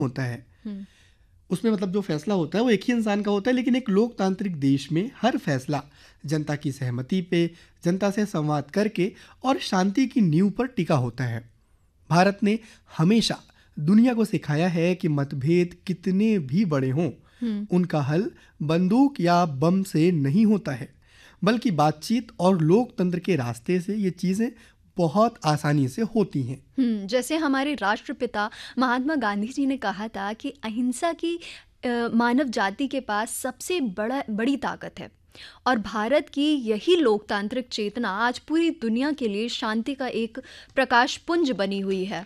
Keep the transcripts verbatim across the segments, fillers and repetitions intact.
होता है। हम्म, उसमें मतलब जो फैसला होता है वो एक ही इंसान का होता है, लेकिन एक लोकतांत्रिक देश में हर फैसला जनता की सहमति पे, जनता से संवाद करके और शांति की नींव पर टिका होता है। भारत ने हमेशा दुनिया को सिखाया है कि मतभेद कितने भी बड़े हों, हम्म, उनका हल बंदूक या बम से नहीं होता है, बल्कि बातचीत और लोकतंत्र के रास्ते से ये चीज़ें बहुत आसानी से होती हैं। हम्म। जैसे हमारे राष्ट्रपिता महात्मा गांधी जी ने कहा था कि अहिंसा की अ, मानव जाति के पास सबसे बड़ा बड़ी ताकत है, और भारत की यही लोकतांत्रिक चेतना आज पूरी दुनिया के लिए शांति का एक प्रकाश पुंज बनी हुई है।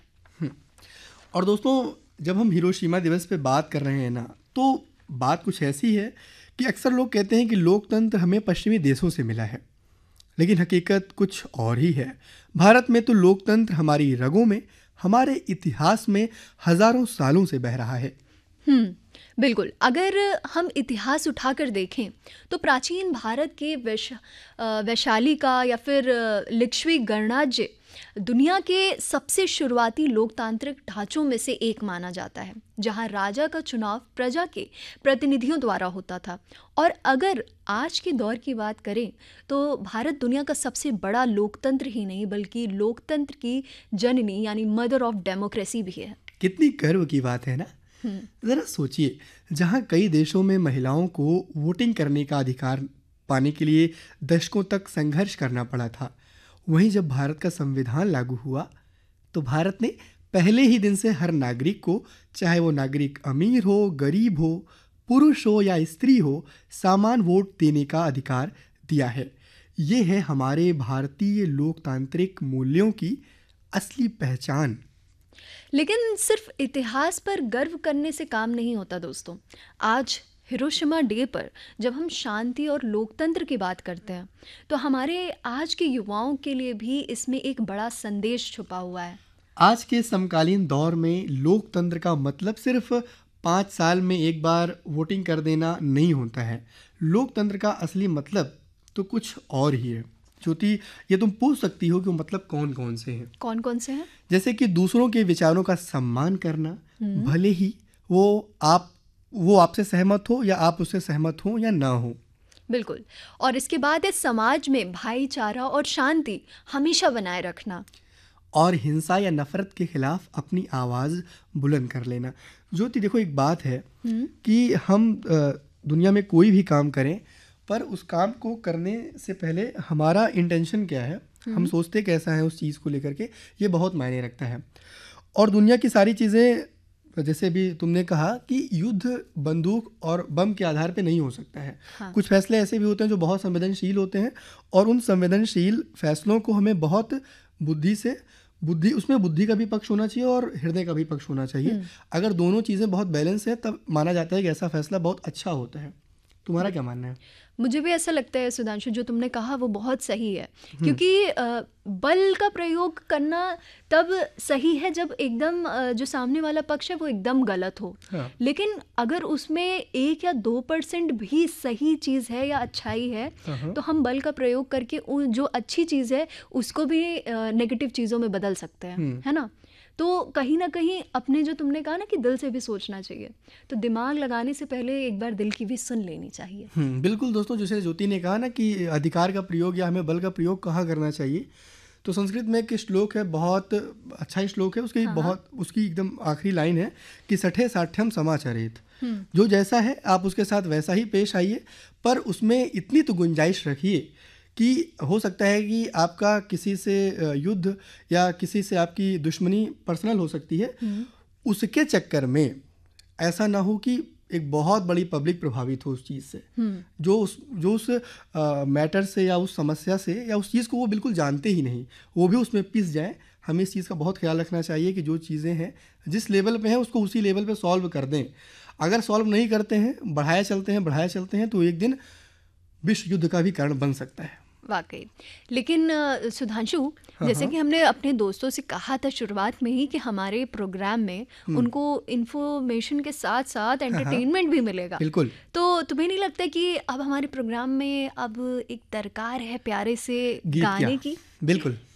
और दोस्तों, जब हम हिरोशिमा दिवस पे बात कर रहे हैं ना, तो बात कुछ ऐसी है कि अक्सर लोग कहते हैं कि लोकतंत्र हमें पश्चिमी देशों से मिला है, लेकिन हकीकत कुछ और ही है। भारत में तो लोकतंत्र हमारी रगों में, हमारे इतिहास में हजारों सालों से बह रहा है। हम्म, बिल्कुल। अगर हम इतिहास उठाकर देखें तो प्राचीन भारत के वैश अ, वैशाली का या फिर अ, लिच्छवी गणराज्य दुनिया के सबसे शुरुआती लोकतांत्रिक ढांचों में से एक माना जाता है, जहां राजा का चुनाव प्रजा के प्रतिनिधियों द्वारा होता था। और अगर आज के दौर की बात करें तो भारत दुनिया का सबसे बड़ा लोकतंत्र ही नहीं बल्कि लोकतंत्र की जननी यानी मदर ऑफ डेमोक्रेसी भी है। कितनी गर्व की बात है ना। ज़रा सोचिए, जहाँ कई देशों में महिलाओं को वोटिंग करने का अधिकार पाने के लिए दशकों तक संघर्ष करना पड़ा था, वहीं जब भारत का संविधान लागू हुआ तो भारत ने पहले ही दिन से हर नागरिक को, चाहे वो नागरिक अमीर हो, गरीब हो, पुरुष हो या स्त्री हो, समान वोट देने का अधिकार दिया है। ये है हमारे भारतीय लोकतांत्रिक मूल्यों की असली पहचान। लेकिन सिर्फ इतिहास पर गर्व करने से काम नहीं होता दोस्तों। आज हिरोशिमा डे पर जब हम शांति और लोकतंत्र की बात करते हैं तो हमारे आज के युवाओं के लिए भी इसमें एक बड़ा संदेश छुपा हुआ है। आज के समकालीन दौर में लोकतंत्र का मतलब सिर्फ पाँच साल में एक बार वोटिंग कर देना नहीं होता है। लोकतंत्र का असली मतलब तो कुछ और ही है। ज्योति, ये तुम पूछ सकती हो कि वो मतलब कौन कौन से हैं। कौन कौन से हैं? जैसे कि दूसरों के विचारों का सम्मान करना, भले ही वो आप वो आपसे सहमत हो या आप उससे सहमत हो या ना हो। बिल्कुल। और इसके बाद है समाज में भाईचारा और शांति हमेशा बनाए रखना। और हिंसा या नफरत के खिलाफ अपनी आवाज़ बुलंद कर लेना। ज्योति देखो, एक बात है कि हम अ, दुनिया में कोई भी काम करें, पर उस काम को करने से पहले हमारा इंटेंशन क्या है, हम सोचते कैसा है उस चीज़ को लेकर के, ये बहुत मायने रखता है। और दुनिया की सारी चीज़ें, जैसे भी तुमने कहा कि युद्ध बंदूक और बम के आधार पे नहीं हो सकता है। हाँ। कुछ फैसले ऐसे भी होते हैं जो बहुत संवेदनशील होते हैं, और उन संवेदनशील फैसलों को हमें बहुत बुद्धि से बुद्धि उसमें बुद्धि का भी पक्ष होना चाहिए और हृदय का भी पक्ष होना चाहिए। अगर दोनों चीज़ें बहुत बैलेंस है तब माना जाता है कि ऐसा फैसला बहुत अच्छा होता है। तुम्हारा क्या मानना है? मुझे भी ऐसा लगता है सुधांशु, जो तुमने कहा वो बहुत सही है, क्योंकि अ, बल का प्रयोग करना तब सही है जब एकदम अ, जो सामने वाला पक्ष है वो एकदम गलत हो। हाँ। लेकिन अगर उसमें एक या दो परसेंट भी सही चीज़ है या अच्छाई है तो हम बल का प्रयोग करके उन जो अच्छी चीज़ है उसको भी नेगेटिव चीज़ों में बदल सकते हैं, है ना। तो कहीं ना कहीं अपने जो तुमने कहा ना कि दिल से भी सोचना चाहिए, तो दिमाग लगाने से पहले एक बार दिल की भी सुन लेनी चाहिए। हम्म, बिल्कुल दोस्तों, जैसे ज्योति ने कहा ना कि अधिकार का प्रयोग या हमें बल का प्रयोग कहाँ करना चाहिए, तो संस्कृत में एक श्लोक है, बहुत अच्छा ही श्लोक है, उसकी हाँ, बहुत उसकी एकदम आखिरी लाइन है कि सठे साठ्यम समाचरित। जो जैसा है आप उसके साथ वैसा ही पेश आइए, पर उसमें इतनी तो गुंजाइश रखिए कि हो सकता है कि आपका किसी से युद्ध या किसी से आपकी दुश्मनी पर्सनल हो सकती है, उसके चक्कर में ऐसा ना हो कि एक बहुत बड़ी पब्लिक प्रभावित हो उस चीज़ से, जो उस जो उस मैटर से या उस समस्या से या उस चीज़ को वो बिल्कुल जानते ही नहीं, वो भी उसमें पिस जाए। हमें इस चीज़ का बहुत ख्याल रखना चाहिए कि जो चीज़ें हैं जिस लेवल पे हैं उसको उसी लेवल पे सॉल्व कर दें। अगर सॉल्व नहीं करते हैं, बढ़ाए चलते हैं बढ़ाए चलते हैं तो एक दिन विश्व युद्ध का भी कारण बन सकता है। वाकई। लेकिन अ, सुधांशु, हाँ, जैसे हाँ। कि हमने अपने दोस्तों से कहा था शुरुआत में ही कि हमारे प्रोग्राम में उनको इन्फॉर्मेशन के साथ साथ एंटरटेनमेंट भी मिलेगा। बिल्कुल। तो तुम्हें नहीं लगता कि अब हमारे प्रोग्राम में अब एक दरकार है प्यारे से गीत गाने क्या? की? बिल्कुल।